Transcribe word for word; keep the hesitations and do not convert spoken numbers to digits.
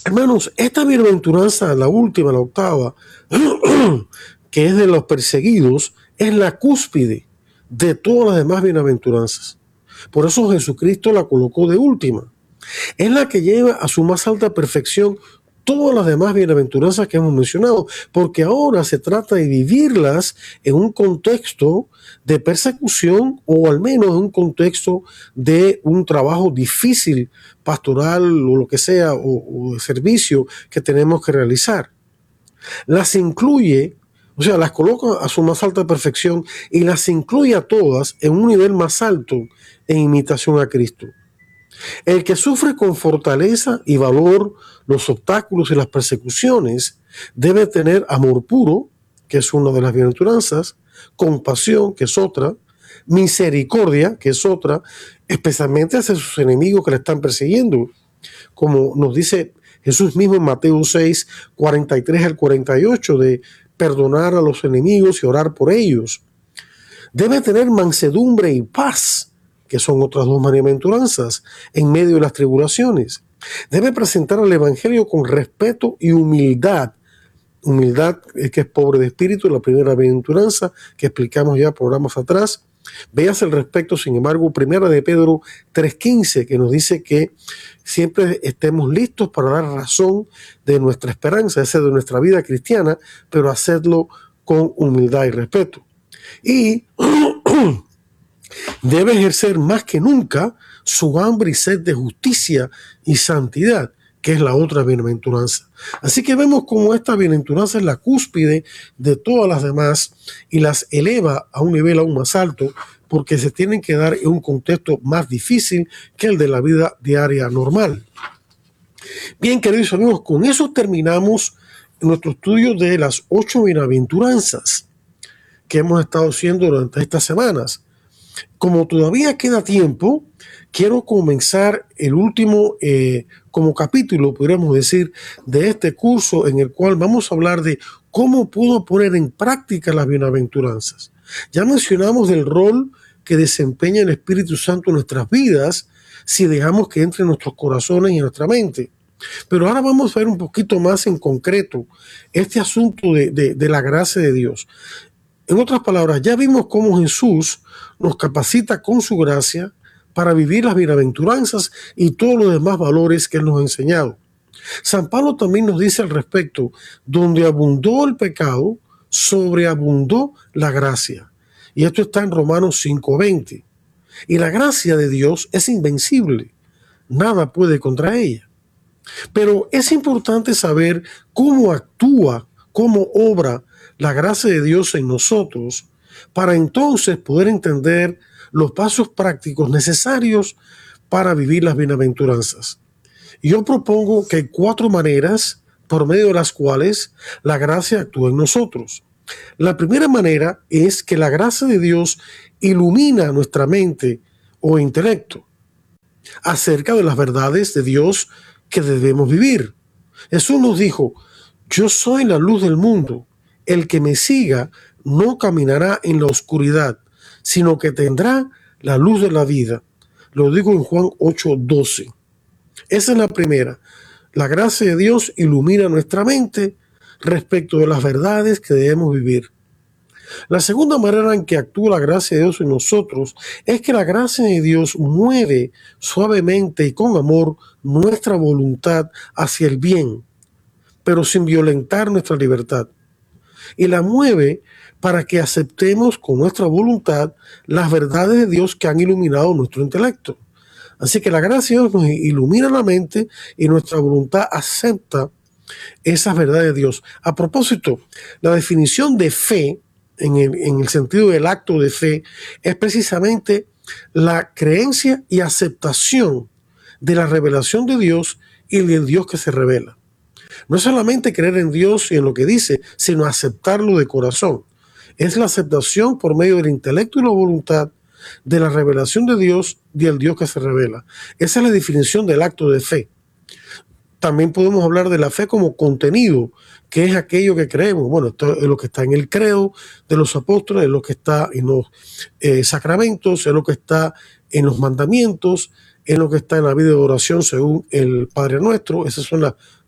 Hermanos, esta bienaventuranza, la última, la octava, que es de los perseguidos, es la cúspide de todas las demás bienaventuranzas. Por eso Jesucristo la colocó de última. Es la que lleva a su más alta perfección todas las demás bienaventuranzas que hemos mencionado, porque ahora se trata de vivirlas en un contexto de persecución o al menos en un contexto de un trabajo difícil, pastoral o lo que sea, o, o de servicio que tenemos que realizar. Las incluye, o sea, las coloca a su más alta perfección y las incluye a todas en un nivel más alto en imitación a Cristo. El que sufre con fortaleza y valor los obstáculos y las persecuciones debe tener amor puro, que es una de las bienaventuranzas, compasión, que es otra, misericordia, que es otra, especialmente hacia sus enemigos que le están persiguiendo, como nos dice Jesús mismo en Mateo seis, cuarenta y tres al cuarenta y ocho, de perdonar a los enemigos y orar por ellos. Debe tener mansedumbre y paz, que son otras dos bienaventuranzas, en medio de las tribulaciones. Debe presentar al Evangelio con respeto y humildad. Humildad es que es pobre de espíritu, la primera bienaventuranza que explicamos ya programas atrás. Veas al respecto, sin embargo, primera de Pedro tres quince, que nos dice que siempre estemos listos para dar razón de nuestra esperanza, esa de nuestra vida cristiana, pero hacerlo con humildad y respeto. Y debe ejercer más que nunca su hambre y sed de justicia y santidad, que es la otra bienaventuranza. Así que vemos cómo esta bienaventuranza es la cúspide de todas las demás y las eleva a un nivel aún más alto, porque se tienen que dar en un contexto más difícil que el de la vida diaria normal. Bien, queridos amigos, con eso terminamos nuestro estudio de las ocho bienaventuranzas que hemos estado haciendo durante estas semanas. Como todavía queda tiempo, quiero comenzar el último eh, como capítulo, podríamos decir, de este curso en el cual vamos a hablar de cómo puedo poner en práctica las bienaventuranzas. Ya mencionamos del rol que desempeña el Espíritu Santo en nuestras vidas si dejamos que entre en nuestros corazones y en nuestra mente. Pero ahora vamos a ver un poquito más en concreto este asunto de, de, de la gracia de Dios. En otras palabras, ya vimos cómo Jesús nos capacita con su gracia para vivir las bienaventuranzas y todos los demás valores que Él nos ha enseñado. San Pablo también nos dice al respecto, donde abundó el pecado, sobreabundó la gracia. Y esto está en Romanos cinco veinte. Y la gracia de Dios es invencible. Nada puede contra ella. Pero es importante saber cómo actúa, cómo obra la gracia de Dios en nosotros, para entonces poder entender los pasos prácticos necesarios para vivir las bienaventuranzas. Y yo propongo que hay cuatro maneras por medio de las cuales la gracia actúa en nosotros. La primera manera es que la gracia de Dios ilumina nuestra mente o intelecto acerca de las verdades de Dios que debemos vivir. Jesús nos dijo, yo soy la luz del mundo. El que me siga no caminará en la oscuridad, sino que tendrá la luz de la vida. Lo digo en Juan ocho doce. Esa es la primera. La gracia de Dios ilumina nuestra mente respecto de las verdades que debemos vivir. La segunda manera en que actúa la gracia de Dios en nosotros es que la gracia de Dios mueve suavemente y con amor nuestra voluntad hacia el bien, pero sin violentar nuestra libertad. Y la mueve para que aceptemos con nuestra voluntad las verdades de Dios que han iluminado nuestro intelecto. Así que la gracia de Dios nos ilumina la mente y nuestra voluntad acepta esas verdades de Dios. A propósito, la definición de fe, en el, en el sentido del acto de fe, es precisamente la creencia y aceptación de la revelación de Dios y del Dios que se revela. No es solamente creer en Dios y en lo que dice, sino aceptarlo de corazón. Es la aceptación por medio del intelecto y la voluntad de la revelación de Dios y el Dios que se revela. Esa es la definición del acto de fe. También podemos hablar de la fe como contenido, que es aquello que creemos. Bueno, esto es lo que está en el credo de los apóstoles, es lo que está en los eh, sacramentos, es lo que está en los mandamientos, es lo que está en la vida de oración según el Padre Nuestro. Esas son las